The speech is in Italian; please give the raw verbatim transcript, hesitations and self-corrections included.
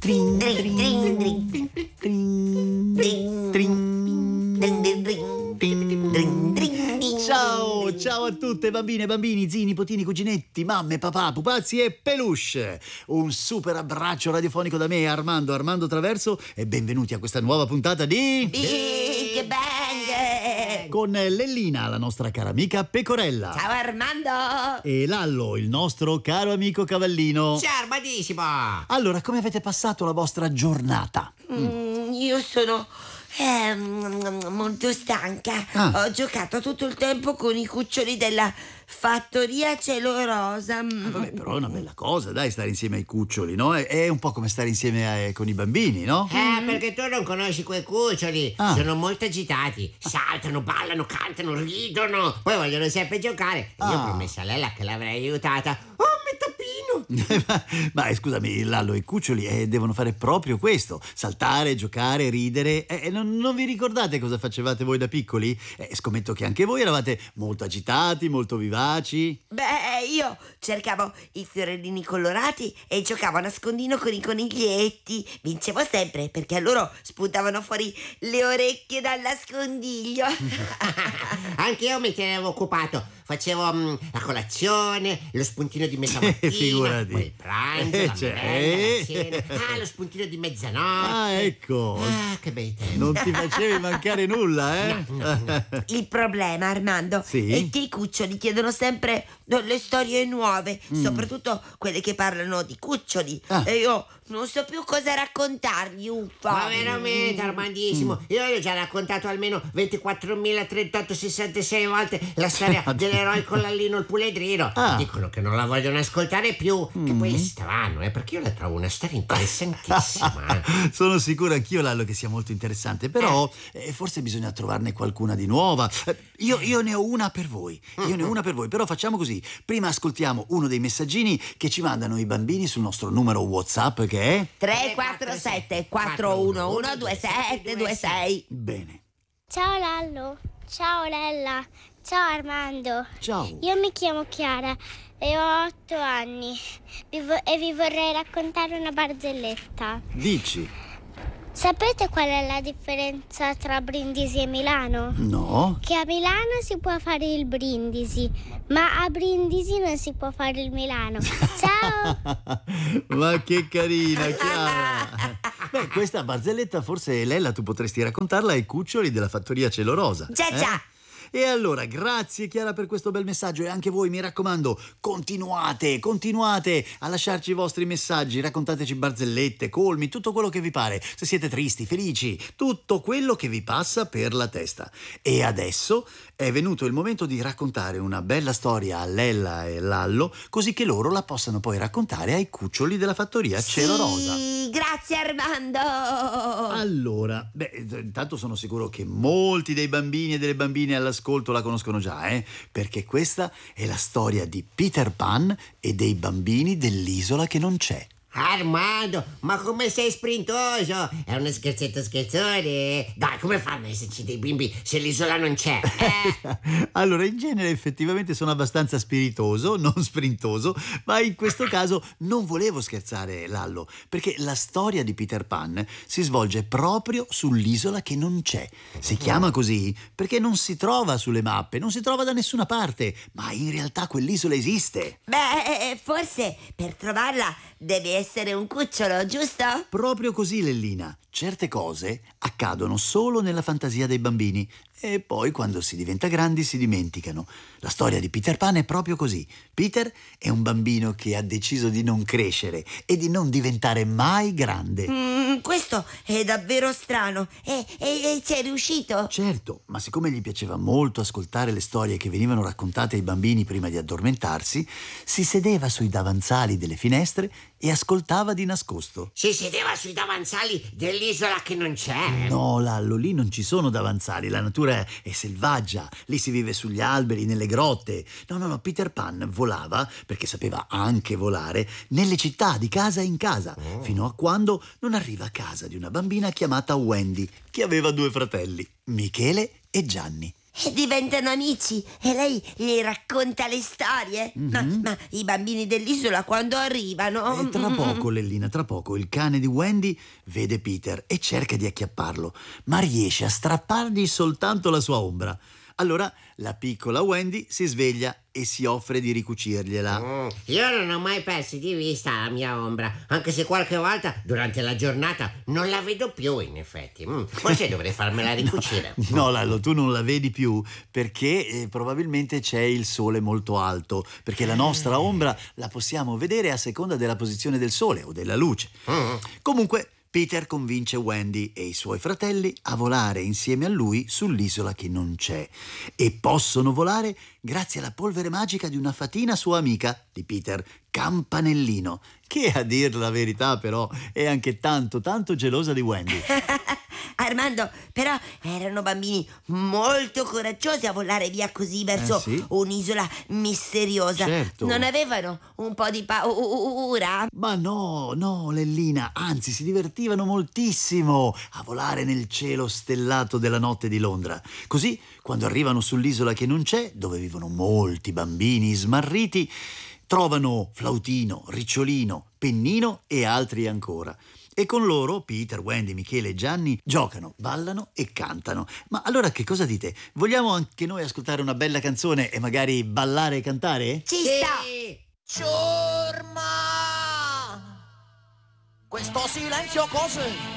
Trin, Drin, trin, drin, drin. trin, Drin. trin, Drin, drin, drin. trin. Drin, drin, drin. Ciao, ciao a tutte bambine e bambini, zii, nipotini, cuginetti, mamme, papà, pupazzi e peluche. Un super abbraccio radiofonico da me, Armando, Armando Traverso, e benvenuti a questa nuova puntata di... Big Bang. Con Lellina, la nostra cara amica Pecorella. Ciao Armando. E Lallo, il nostro caro amico Cavallino. Ciao, Armadissimo! Allora, come avete passato la vostra giornata? Mm, io sono eh, molto stanca. Ah. Ho giocato tutto il tempo con i cuccioli della fattoria Cielo Rosa. Mm. Vabbè, però è una bella cosa, dai, stare insieme ai cuccioli, no? È, è un po' come stare insieme a- con i bambini, no? Eh, perché tu non conosci quei cuccioli. Ah. Sono molto agitati. Saltano, ballano, cantano, ridono. Poi vogliono sempre giocare. E io Ah. ho promesso a Lella che l'avrei aiutata. Oh, mettapino! ma, ma, eh, scusami, Lallo, i cuccioli eh, devono fare proprio questo: saltare, giocare, ridere. Eh, non, non vi ricordate cosa facevate voi da piccoli? Eh, scommetto che anche voi eravate molto agitati, molto vivaci. Beh, io cercavo i fiorellini colorati e giocavo a nascondino con i coniglietti. Vincevo sempre perché a loro spuntavano fuori le orecchie dal nascondiglio. Anche io mi tenevo occupato. Facevo mm, la colazione, lo spuntino di mezza mattina, Figurati. poi il pranzo, Eh, la cioè, merenda, la eh. cena. Ah, lo spuntino di mezzanotte. Ah, ecco. Ah, che bei tempi. Non ti facevi mancare nulla, eh? No, no, Il problema, Armando, Sì? è che i cuccioli chiedono sempre delle storie nuove, soprattutto quelle che parlano di cuccioli. Ah. E io non so più cosa raccontargli, uffa. Ma veramente, Armandissimo, io gli ho già raccontato almeno ventiquattromila trentotto sessantasei volte la storia dell'eroe con l'allino il puledrino. Ah. Dicono che non la vogliono ascoltare più. Che poi è strano, eh, perché io la trovo una storia interessantissima. eh. Sono sicuro anch'io, Lallo, che sia molto interessante, però eh, forse bisogna trovarne qualcuna di nuova. Eh, io, io ne ho una per voi, io ne ho una per voi, però facciamo così: prima ascoltiamo uno dei messaggini che ci mandano i bambini sul nostro numero WhatsApp, che è... tre quattro sette quattro uno uno due sette due sei. Bene. Ciao Lallo, ciao Lella, ciao Armando. Ciao. Io mi chiamo Chiara e ho otto anni Vi vo- e vi vorrei raccontare una barzelletta. Dici? Sapete qual è la differenza tra Brindisi e Milano? No? Che a Milano si può fare il Brindisi, ma a Brindisi non si può fare il Milano. Ciao! Ma che carina, Chiara. Beh, questa barzelletta forse, Lella, tu potresti raccontarla ai cuccioli della fattoria Cielo Rosa. Già, eh? già. E allora, grazie Chiara per questo bel messaggio, e anche voi, mi raccomando, continuate, continuate a lasciarci i vostri messaggi, raccontateci barzellette, colmi, tutto quello che vi pare, se siete tristi, felici, tutto quello che vi passa per la testa. E adesso è venuto il momento di raccontare una bella storia a Lella e Lallo, così che loro la possano poi raccontare ai cuccioli della fattoria Cielo Rosa. Sì, grazie Armando. Allora, beh, intanto sono sicuro che molti dei bambini e delle bambine all'ascolto la conoscono già, eh? Perché questa è la storia di Peter Pan e dei bambini dell'isola che non c'è. Armando, ma come sei sprintoso? È uno scherzetto scherzone. Dai, come fanno ad esserci dei bimbi se l'isola non c'è? Eh? Allora, in genere effettivamente sono abbastanza spiritoso, non sprintoso, ma in questo caso non volevo scherzare, Lallo, perché la storia di Peter Pan si svolge proprio sull'isola che non c'è. Si chiama così perché non si trova sulle mappe, non si trova da nessuna parte, ma in realtà quell'isola esiste. Beh, forse per trovarla devi essere un cucciolo, giusto? Proprio così, Lellina. Certe cose accadono solo nella fantasia dei bambini e poi quando si diventa grandi si dimenticano. La storia di Peter Pan è proprio così. Peter è un bambino che ha deciso di non crescere e di non diventare mai grande. Mm, questo è davvero strano. E, e, e ci è riuscito? Certo, ma siccome gli piaceva molto ascoltare le storie che venivano raccontate ai bambini prima di addormentarsi, si sedeva sui davanzali delle finestre e ascoltava di nascosto. Si sedeva sui davanzali dell'isola che non c'è. No, Lallo, lì non ci sono davanzali, la natura è selvaggia, lì si vive sugli alberi, nelle grotte. No, no, no, Peter Pan volava, perché sapeva anche volare, nelle città, di casa in casa, Oh. fino a quando non arriva a casa di una bambina chiamata Wendy, che aveva due fratelli, Michele e Gianni. e diventano amici e lei gli racconta le storie. Mhm. Ma, ma i bambini dell'isola quando arrivano? E tra poco, Lellina, tra poco il cane di Wendy vede Peter e cerca di acchiapparlo, ma riesce a strappargli soltanto la sua ombra. Allora la piccola Wendy si sveglia e si offre di ricucirgliela. Mm, io non ho mai perso di vista la mia ombra, anche se qualche volta durante la giornata non la vedo più, in effetti. Mm, forse dovrei farmela ricucire. No, Lallo, tu non la vedi più perché eh, probabilmente c'è il sole molto alto, perché la nostra ombra la possiamo vedere a seconda della posizione del sole o della luce. Mm. Comunque, Peter convince Wendy e i suoi fratelli a volare insieme a lui sull'isola che non c'è. E possono volare grazie alla polvere magica di una fatina sua amica di Peter, Campanellino, che a dir la verità però è anche tanto tanto gelosa di Wendy. Armando, però erano bambini molto coraggiosi a volare via così verso Eh, sì. un'isola misteriosa. Certo. Non avevano un po' di paura? Ma no, no, Lellina, anzi si divertivano moltissimo a volare nel cielo stellato della notte di Londra. Così, quando arrivano sull'isola che non c'è, dove vivono molti bambini smarriti, trovano Flautino, Ricciolino, Pennino e altri ancora. E con loro Peter, Wendy, Michele e Gianni giocano, ballano e cantano. Ma allora che cosa dite? Vogliamo anche noi ascoltare una bella canzone e magari ballare e cantare? Ci sta! Ciurma! Questo silenzio cos'è?